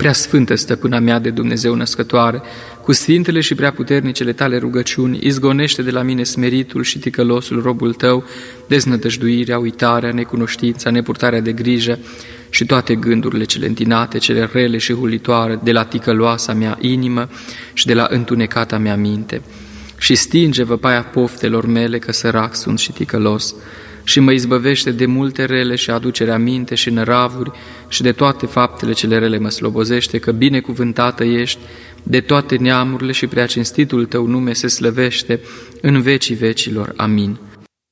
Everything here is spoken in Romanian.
Prea sfântă stăpâna mea de Dumnezeu născătoare, cu sfintele și prea puternicele tale rugăciuni, izgonește de la mine smeritul și ticălosul robul tău, deznădăjduirea, uitarea, necunoștința, nepurtarea de grijă și toate gândurile cele întinate, cele rele și hulitoare de la ticăloasa mea inimă și de la întunecata mea minte. Și stinge văpaia poftelor mele, că sărac sunt și ticălos, și mă izbăvește de multe rele și aducerea minte și năravuri și de toate faptele cele rele mă slobozește, că binecuvântată ești de toate neamurile și prea cinstitul tău nume se slăvește în vecii vecilor. Amin.